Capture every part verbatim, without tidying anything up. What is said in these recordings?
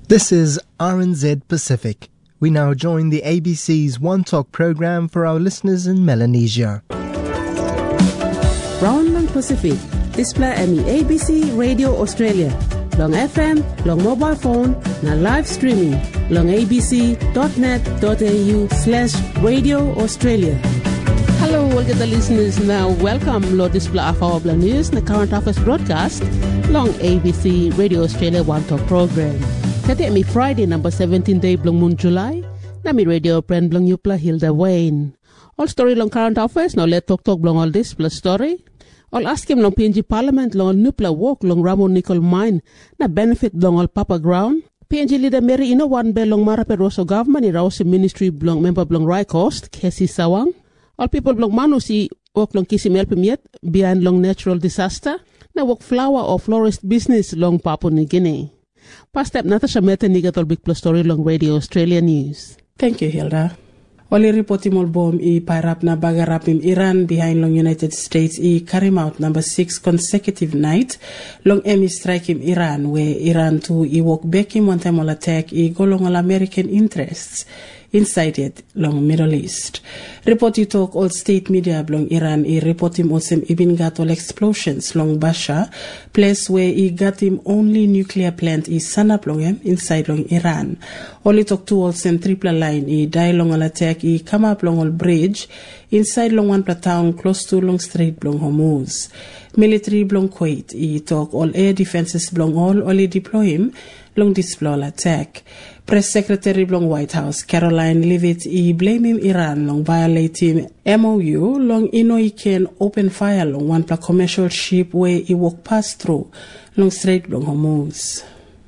This is R N Z Pacific. We now join the A B C's One Talk program for our listeners in Melanesia. Brown Long Pacific, display M E A B C Radio Australia. Long F M, long mobile phone, na live streaming. Long abc.net.au slash Radio Australia. Hello, all the listeners. Now, welcome to display of our news, the current affairs broadcast, long A B C Radio Australia One Talk program. Today, me Friday, number seventeen day, blong moon July. Na mi radio friend blong Yupla Hilda Wayne. All story long current affairs. Now, let talk talk blong all this plus story. All ask him long P N G Parliament long Nupla walk long Ramon Nickel mine na benefit long all Papa Ground. P N G leader Mary Ino one be long Marape Rosso government i Rausi ministry blong member blong Rai Coast Kesi Sawang. All people blong manu si walk long Kisi Melpimiet behind long natural disaster na walk flower or florist business long Papua New Guinea. Past step Natasha Meta Nigatol Big Plus Story long Radio Australia News. Thank you, Hilda. Oli reporti mol bom i parap na bagarap im Iran behind long United States i carry out number six consecutive night long emi strike im Iran where Iran to i walk back im one time all attack i go long all American interests inside it long Middle East. Report you talk all state media long Iran i report him also ibin got all explosions long Basha place where he got him only nuclear plant is sanap long him inside long Iran. Only talk to all same triple line i die long all attack i come up long all bridge inside long one town close to long Strait long Hormuz. Military blong Kuwait i talk all air defenses blong all only deploy him long display attack. Press Secretary blong White House Caroline Leavitt i blame him Iran long violating M O U long ino he can open fire long one pla commercial ship where he walk past through long Strait blong Hormuz.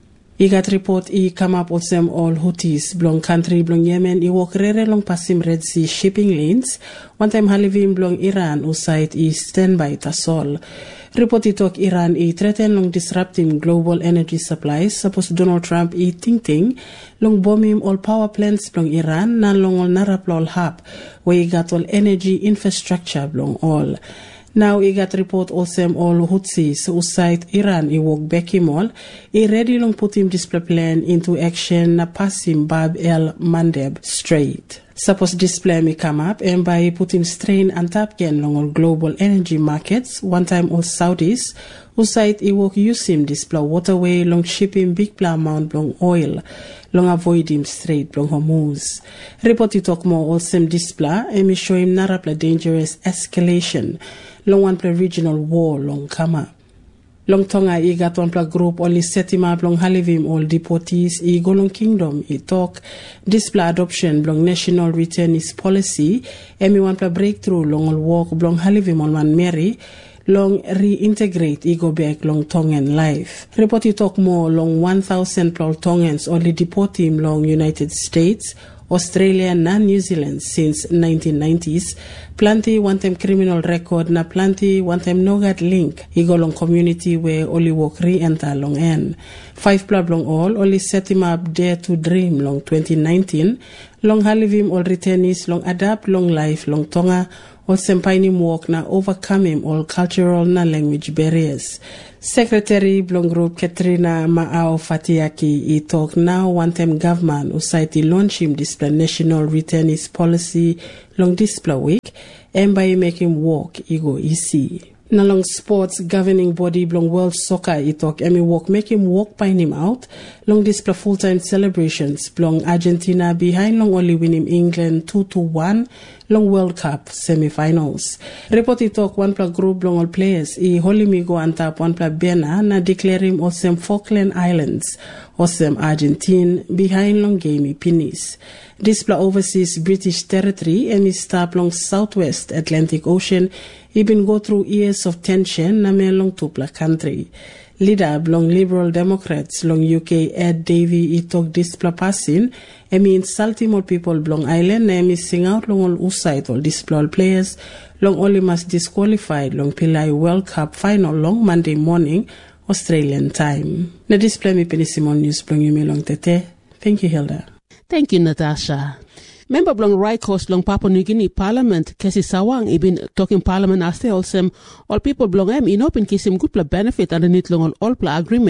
I got report I come up with them all Houthis blong country blong Yemen I walk rere long pasim Red Sea shipping lanes one time halivim blong Iran usait I standby tasol. Report I talk Iran I threaten long disrupting global energy supplies suppose Donald Trump I ting ting long bomb him all power plants blong Iran nan long all naraplol hub where he got all energy infrastructure blong all. Now I got report also all Houthis usait Iran I walk back him all I ready long put him display plan into action na pass him Bab el Mandeb Strait. Suppose display me come up and by putting strain and tap again long all global energy markets one time all Saudis usait I walk use him display waterway long shipping big pla amount long oil long avoid him straight long Hormuz. Report you talk more all same display and me show him narapla dangerous escalation long one play regional war long kama. Long Tonga I got one pla group only set him up long halivim all deportees I go long kingdom I talk display adoption long national returnees policy emi one pla breakthrough long all walk long halivim all man Mary long reintegrate I go back long Tongan life. Report you talk more long one thousand pla Tongans only deport him long United States Australia and New Zealand since nineteen nineties. Plenty one-time criminal record na plenty one-time no-gat link. Igo long community where only walk re-enter long end. Five pla long all only set him up dare to dream long twenty nineteen. Long halivim all returnees long adapt long life long Tonga all sempaini walk na overcome him all cultural na language barriers. Secretary blong group Katrina Maao Fatiaki I talk now one time government usait launch him display national returnees policy long display week and by making walk ego easy. Na long sports governing body blong world soccer I talk emi walk make him walk by him out long display full time celebrations blong Argentina behind long only win him England two to one long World Cup semi-finals. Report I talk one pla group long all players I holy me go and tap one pla Bena na declare him awesome Falkland Islands awesome Argentine behind long game Pinis. Display overseas British territory and is stop long southwest Atlantic Ocean even go through years of tension na me long tupla country. Leader long Liberal Democrats long U K Ed Davey I talk display passing I mean insulting more people long island na me sing out long all usait all display all players long only must disqualified long Pillai World Cup final long Monday morning Australian time. Na display me Penissimon News blong you me long tete. Thank you Hilda. Thank you Natasha. Member blong Rai Coast long Papua New Guinea Parliament Kesi Sawang ibin talking Parliament aste also all people blong em in open kisim good pla benefit underneath long all pla agreement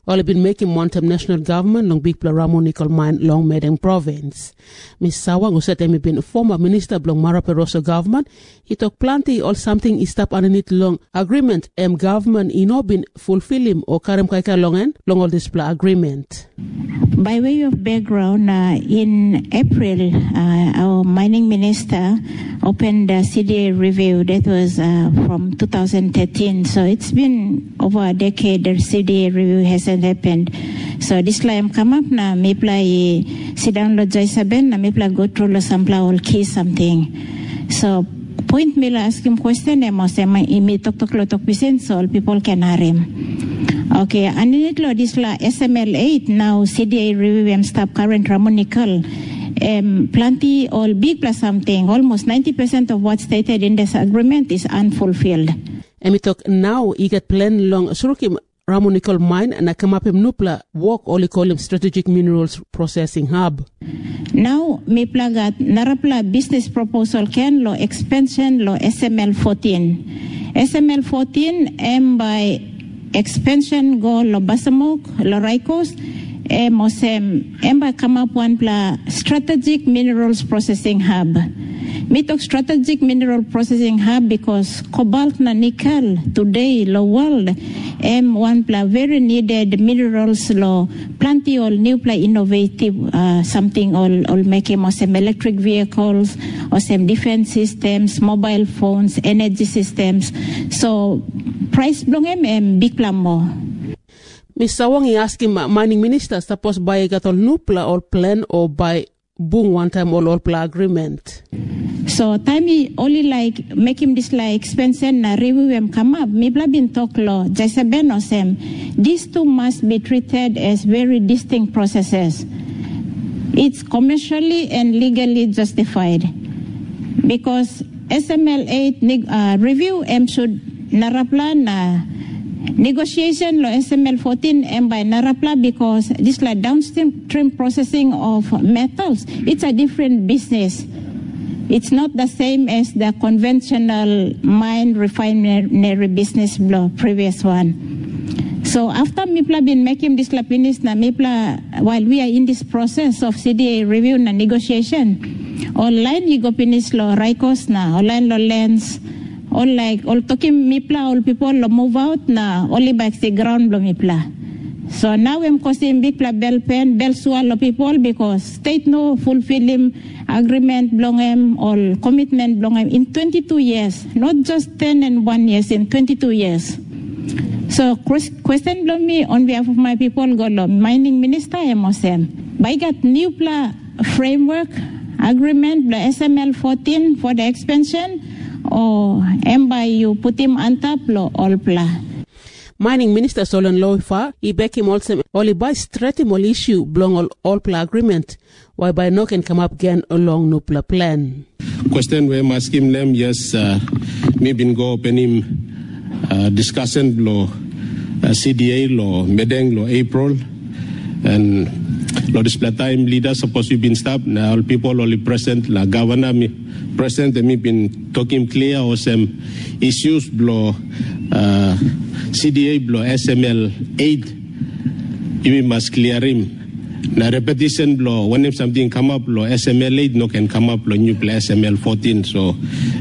All been making Montem National Government long big pla Ramo Nickel Mine long Medeng Province. Miss Sawang who said he been former minister long Mara Peroso government. He talk plenty or something is stop underneath long agreement M government he no been fulfill him or karem kaika longen long all this pla agreement. By way of background, uh, in April, uh, our mining minister opened the C D A review. That was uh, from two thousand thirteen. So it's been over a decade the C D A review hasn't happened. So this time come up na may play sit down lo Jai Saben na may play go through lo sampla all key something. So point me la ask him question emo say my imi tok tok lo tok pisen so all people can hear him. Okay, and in it lo this la S M L eight now C D A review and stop current Ramon Nickel. Um, plenty or big plus something, almost ninety percent of what's stated in this agreement is unfulfilled. And we talk now, you get plan long surukim Ramon Nickel mine and I come up in Nupla work or call him strategic minerals processing hub. Now, me plagat narapla business proposal can lo expansion lo S M L fourteen. S M L fourteen M by expansion go lo Basamok, lo Raikos, e mosem emba come up one pla strategic minerals processing hub. Me talk strategic mineral processing hub because cobalt na nickel today lo world em one pla very needed minerals lo plenty all new pla innovative uh, something all all making mosem electric vehicles or some defense systems, mobile phones, energy systems. So price blong em em big pla mo. Miss Sawang he asked him, mining minister, suppose by gatol nupla or plan or by boom one time all all pla agreement. So time he only like make him this like expense and review him come up. Me bla bin talk law. Jasaben osem. These two must be treated as very distinct processes. It's commercially and legally justified because S M L eight uh, review M should narapla na. Negotiation lo S M L fourteen M by Narapla because this like downstream processing of metals, it's a different business. It's not the same as the conventional mine refinery business law, previous one. So after Mipla been making this lapinis na Mipla, while we are in this process of C D A review na negotiation, online yigopinis lo Raikos na, online lo lens, all like all talking mipla all people lo move out na only by the ground lo mipla. So now I'm causing big pla bell pen bell swallow people because state no fulfilling agreement belong em all commitment belong em in twenty-two years, not just ten and one years, in twenty-two years. So question belong me on behalf of my people go lo mining minister emosem. By got new pla framework agreement bla S M L fourteen for the expansion. Or emba you put him on top lo all pla. Mining Minister Solon Loifa, he back him also only by straight him all issue belong all all pla agreement, why by no can come up again along no pla plan. Question we ask him them yes uh, maybe go open him uh, discussion lo uh, C D A lo Medeng lo April and lo display time leader supposed to be been stopped now all people only present la governor me present me been talking clear or some issues blow uh, C D A blow S M L eight you must clear him na repetition blow when if something come up blow S M L eight no can come up blow new play S M L fourteen so